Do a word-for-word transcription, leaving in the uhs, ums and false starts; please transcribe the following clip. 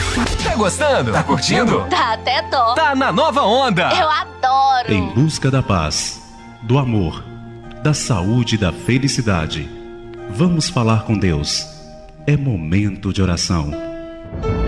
Tá gostando? Tá curtindo? Tá até dó. Tá na nova onda. Eu adoro. Em busca da paz, do amor, da saúde e da felicidade. Vamos falar com Deus. É momento de oração.